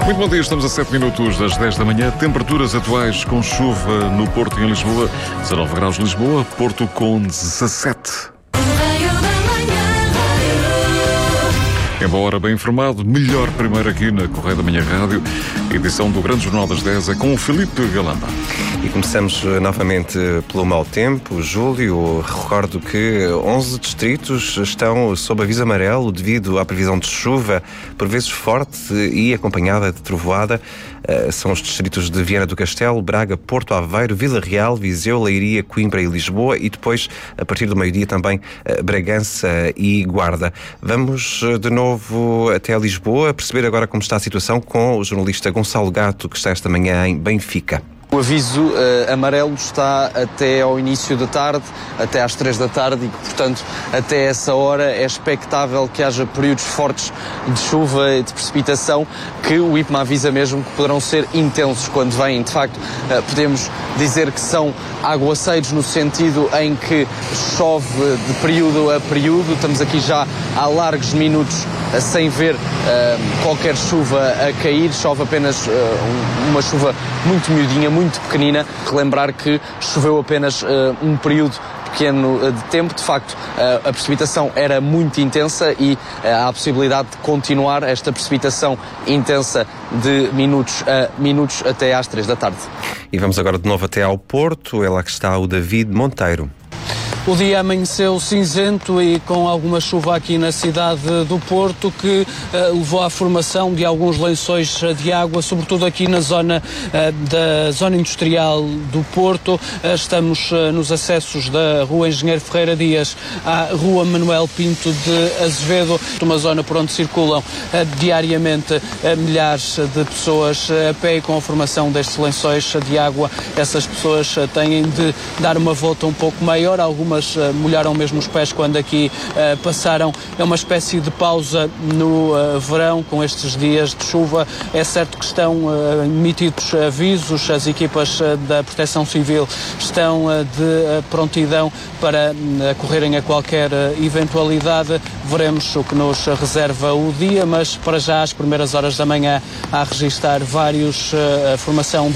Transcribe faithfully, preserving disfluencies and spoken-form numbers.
Muito bom dia, estamos a sete minutos das dez da manhã. Temperaturas atuais com chuva no Porto e em Lisboa. dezanove graus em Lisboa, Porto com dezassete. Embora bem informado, melhor primeiro aqui na Correia da Manhã Rádio, edição do Grande Jornal das dez, é com o Filipe Galamba. E começamos novamente pelo mau tempo. Júlio, recordo que onze distritos estão sob aviso amarelo devido à previsão de chuva, por vezes forte e acompanhada de trovoada. São os distritos de Viana do Castelo, Braga, Porto Aveiro, Vila Real, Viseu, Leiria, Coimbra e Lisboa e depois, a partir do meio-dia, também Bragança e Guarda. Vamos de novo até Lisboa, perceber agora como está a situação com o jornalista Gonçalo Gato, que está esta manhã em Benfica. O aviso uh, amarelo está até ao início da tarde, até às três da tarde e, portanto, até essa hora é expectável que haja períodos fortes de chuva e de precipitação que o I P M A avisa mesmo que poderão ser intensos quando vêm. De facto, uh, podemos dizer que são aguaceiros no sentido em que chove de período a período. Estamos aqui já há largos minutos uh, sem ver uh, qualquer chuva a cair. Chove apenas uh, um, uma chuva muito miudinha, muito pequenina. Relembrar que choveu apenas uh, um período pequeno uh, de tempo. De facto, uh, a precipitação era muito intensa e uh, há a possibilidade de continuar esta precipitação intensa de minutos a minutos até às três da tarde. E vamos agora de novo até ao Porto. É lá que está o David Monteiro. O dia amanheceu cinzento e com alguma chuva aqui na cidade do Porto, que uh, levou à formação de alguns lençóis de água, sobretudo aqui na zona uh, da zona industrial do Porto. Uh, estamos uh, nos acessos da Rua Engenheiro Ferreira Dias à Rua Manuel Pinto de Azevedo, uma zona por onde circulam uh, diariamente uh, milhares de pessoas uh, a pé, e com a formação destes lençóis de água, essas pessoas uh, têm de dar uma volta um pouco maior. Algumas molharam mesmo os pés quando aqui uh, passaram. É uma espécie de pausa no uh, verão com estes dias de chuva. É certo que estão uh, emitidos avisos, as equipas uh, da Proteção Civil estão uh, de uh, prontidão para uh, acorrerem a qualquer uh, eventualidade. Veremos o que nos reserva o dia, mas para já, às primeiras horas da manhã, há a registrar vários uh, a formação